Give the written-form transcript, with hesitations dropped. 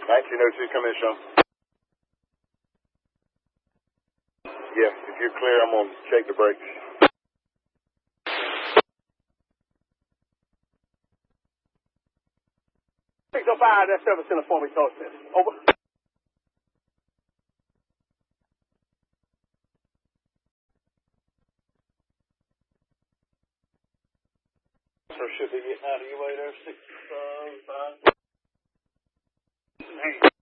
1902, come in, Sean. Yeah, if you're clear, I'm going to shake the brakes. 605, that's service center for me, Toasted. Over. Should be getting out of your way there, 605.